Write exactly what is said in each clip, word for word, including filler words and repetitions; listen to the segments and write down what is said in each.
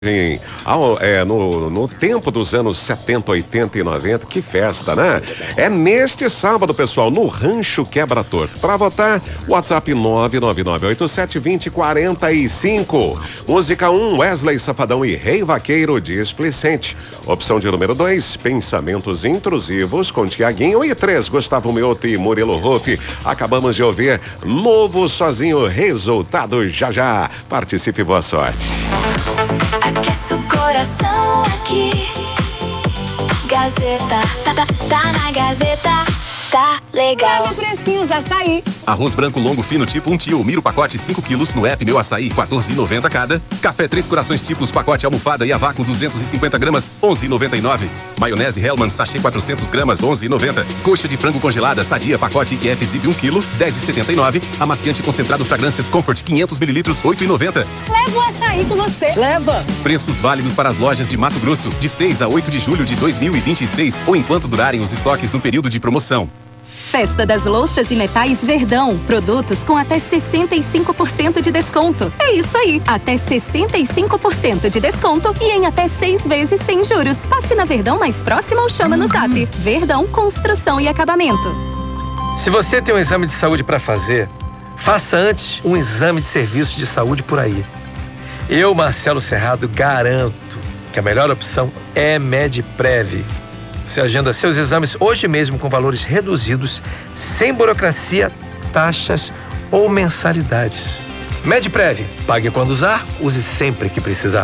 Ao, é, no, no tempo dos anos setenta, oitenta e noventa, que festa, né? É neste sábado, pessoal, no Rancho Quebra Torto. Para votar, WhatsApp nove nove nove oito sete dois zero quatro cinco. Música um, Wesley Safadão e Rei Vaqueiro, Displicente. Opção de número dois, Pensamentos Intrusivos com Tiaguinho. E três, Gustavo Mioto e Murilo Ruff. Acabamos de ouvir Novo Sozinho, resultado já já. Participe e boa sorte. Aquece o coração aqui. Gazeta, tá, tá, tá na Gazeta, tá legal. Olha precinhos açaí. Arroz branco longo fino tipo um tio, miro pacote cinco quilos no app Meu Açaí, quatorze reais e noventa centavos cada. Café Três Corações tipos pacote almofada e a vácuo duzentos e cinquenta gramas, onze reais e noventa e nove centavos. Maionese Hellman sachê quatrocentas gramas, onze reais e noventa centavos. Coxa de frango congelada Sadia pacote I Q F Zip um quilo, dez reais e setenta e nove centavos. Amaciante concentrado Fragrâncias Comfort quinhentos mililitros, oito reais e noventa centavos. Leva o açaí com você. Leva. Preços válidos para as lojas de Mato Grosso, de seis a oito de julho de dois mil e vinte e seis ou enquanto durarem os estoques no período de promoção. Festa das Louças e Metais Verdão. Produtos com até sessenta e cinco por cento de desconto. É isso aí, até sessenta e cinco por cento de desconto e em até seis vezes sem juros. Passe na Verdão mais próxima ou chama no Zap. Verdão, construção e acabamento. Se você tem um exame de saúde para fazer, faça antes um exame de serviço de saúde por aí. Eu, Marcelo Serrado, garanto que a melhor opção é Medprev. Você agenda seus exames hoje mesmo com valores reduzidos, sem burocracia, taxas ou mensalidades. Medprev, pague quando usar, use sempre que precisar.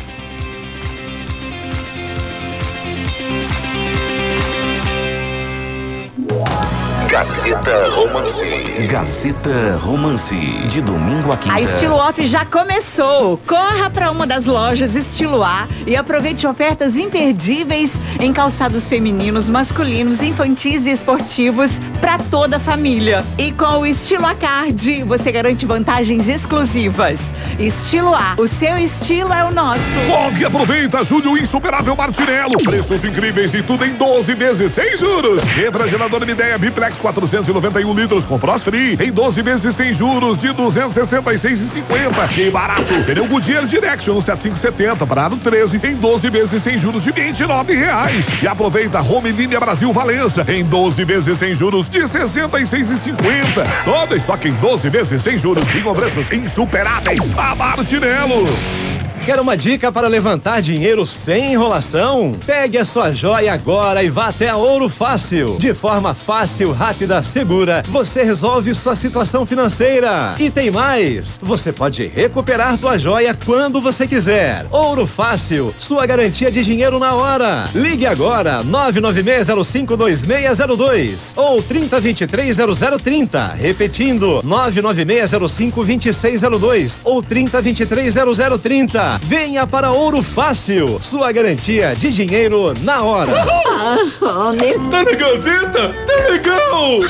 Gazeta Romance. Gazeta Romance. De domingo a quinta. A Estilo Off já começou. Corra para uma das lojas Estilo A e aproveite ofertas imperdíveis em calçados femininos, masculinos, infantis e esportivos para toda a família. E com o Estilo A Card, você garante vantagens exclusivas. Estilo A, o seu estilo é o nosso. Corre e aproveita, Júlio Insuperável Martinello. Preços incríveis e tudo em doze vezes sem juros. Refrigerador Midea Biplex quatrocentos e noventa e um litros com frost free em doze vezes sem juros de duzentos e sessenta e seis reais e cinquenta centavos. Que barato! Pneu Goodyear Direction setenta e cinco setenta para ano treze em doze vezes sem juros de vinte e nove reais. E aproveita Home Linha Brasil Valença em doze vezes sem juros de sessenta e seis reais e cinquenta centavos. Todo estoque em doze vezes sem juros e com preços insuperáveis. A Martinello. Quer uma dica para levantar dinheiro sem enrolação? Pegue a sua joia agora e vá até a Ouro Fácil. De forma fácil, rápida, segura, você resolve sua situação financeira. E tem mais, você pode recuperar sua joia quando você quiser. Ouro Fácil, sua garantia de dinheiro na hora. Ligue agora, nove nove seis zero cinco dois seis zero dois ou trinta, vinte e três, zero zero trinta. Repetindo, nove nove seis zero cinco dois seis zero dois ou trinta, vinte e três, zero zero trinta. Venha para Ouro Fácil, sua garantia de dinheiro na hora. Ah, tá na Gazeta? Tá legal!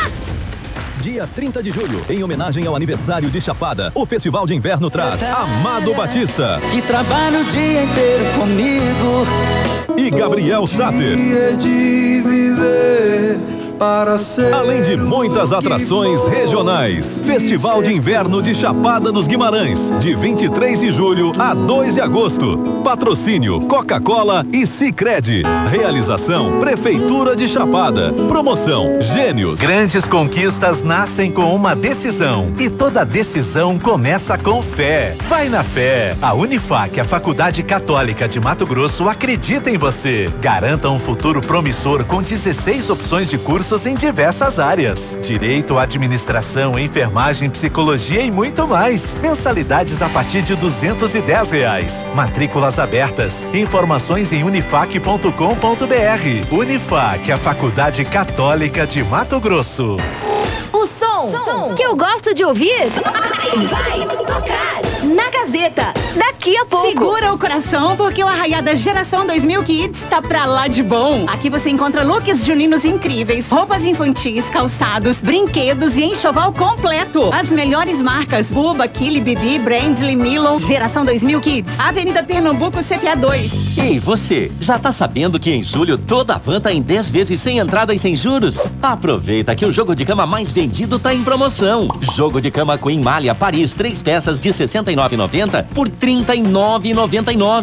Dia trinta de julho, em homenagem ao aniversário de Chapada, o Festival de Inverno traz Amado Batista. Que trabalha o dia inteiro comigo. E Gabriel Chater. Dia de viver. Para ser além de muitas atrações regionais. Festival de Inverno de Chapada dos Guimarães, de vinte e três de julho a dois de agosto. Patrocínio Coca-Cola e Sicredi. Realização Prefeitura de Chapada. Promoção Gênios. Grandes conquistas nascem com uma decisão e toda decisão começa com fé. Vai na fé. A Unifac, a Faculdade Católica de Mato Grosso, acredita em você. Garanta um futuro promissor com dezesseis opções de curso em diversas áreas. Direito, administração, enfermagem, psicologia e muito mais. Mensalidades a partir de duzentos e dez reais. Matrículas abertas. Informações em unifac ponto com ponto br. Unifac, a Faculdade Católica de Mato Grosso. O som, som que eu gosto de ouvir vai, vai tocar na Gazeta daqui a pouco. Segura o coração porque o Arraiada Geração dois mil Kids tá pra lá de bom. Aqui você encontra looks juninos incríveis, roupas infantis, calçados, brinquedos e enxoval completo. As melhores marcas Buba, Kili, Bibi, Brandly, Milon. Geração dois mil Kids, Avenida Pernambuco, C P A dois. Ei, você, já tá sabendo que em julho toda a van tá em dez vezes sem entrada e sem juros? Aproveita que o jogo de cama mais vendido tá em promoção. Jogo de cama Queen Malha Paris, três peças de sessenta e e nove reais e noventa centavos por trinta e nove reais e noventa e nove centavos.